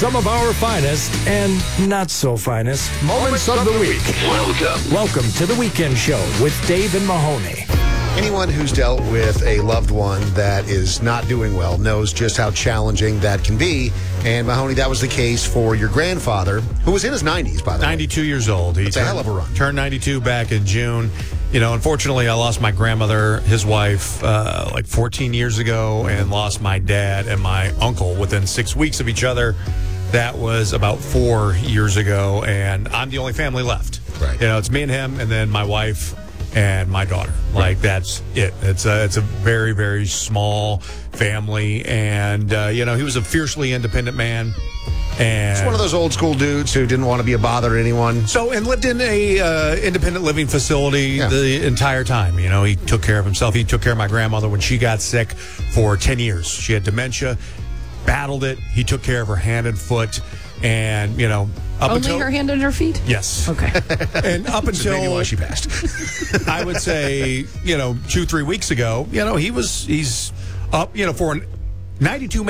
some of our finest and not so finest moments of the week. Welcome to the Weekend Show with Dave and Mahoney. Anyone who's dealt with a loved one that is not doing well knows just how challenging that can be. And, Mahoney, that was the case for your grandfather, who was in his 90s, by the way. 92 years old. It's a hell of a run. Turned 92 back in June. You know, unfortunately, I lost my grandmother, his wife, like 14 years ago, and lost my dad and my uncle within 6 weeks of each other. That was about 4 years ago, and I'm the only family left. Right. You know, it's me and him, and then my wife and my daughter. Like, that's it. It's a very, very small family, and, you know, he was a fiercely independent man. And it's one of those old school dudes who didn't want to be a bother to anyone. So, and lived in a independent living facility the entire time. You know, he took care of himself. He took care of my grandmother when she got sick for 10 years. She had dementia, battled it. He took care of her hand and foot. And, you know, Only her hand and her feet? Yes. Okay. And up until maybe why she passed. I would say, you know, 2-3 weeks ago, you know, he's up, you know, for an 92